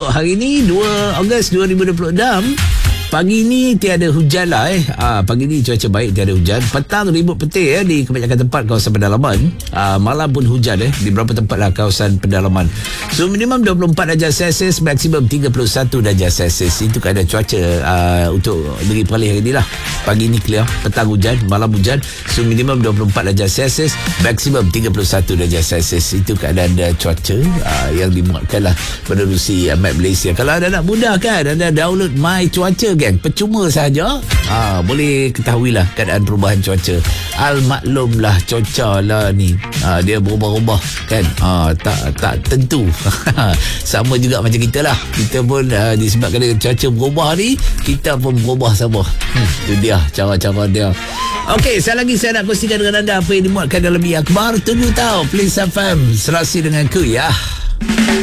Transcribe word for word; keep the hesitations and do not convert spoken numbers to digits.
hari ni dua Ogos dua ribu dua puluh enam. Pagi ni tiada hujan lah eh. Ah, pagi ni cuaca baik, tiada hujan. Petang ribut petir eh, di kebanyakan tempat kawasan pedalaman. Ah, malam pun hujan eh, di beberapa tempat lah kawasan pedalaman. Suhu minimum dua puluh empat darjah Celsius, maksimum tiga puluh satu darjah Celsius. Itu keadaan cuaca ah, untuk negeri Perlis hari ni lah. Pagi ni clear, petang hujan, malam hujan. Suhu minimum dua puluh empat darjah Celsius, maksimum tiga puluh satu darjah Celsius. Itu keadaan uh, cuaca ah, yang dimuatkan lah menerusi uh, map Malaysia. Kalau anda nak mudah kan, anda download My Cuaca gang, percuma saja ha, boleh ketahuilah keadaan perubahan cuaca. Al-maklum lah cuaca lah ni ha, dia berubah-ubah kan, ha, tak tak tentu. Sama juga macam kita lah, kita pun ha, disebabkan dengan cuaca berubah ni, kita pun berubah sama. hmm, itu dia cara-cara dia. Okey, sekali lagi saya nak kongsikan dengan anda apa yang dimuatkan dalam Bi Akhbar. Tunggu tahu Please F M serasi dengan ku ya.